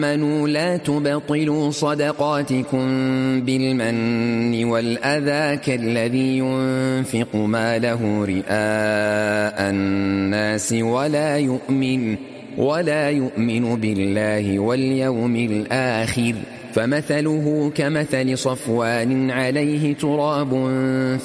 آمنوا لا تبطلوا صدقاتكم بالمن والأذى كالذي ينفق ماله رئاء الناس ولا يؤمن بالله واليوم الآخر، فمثله كمثل صفوان عليه تراب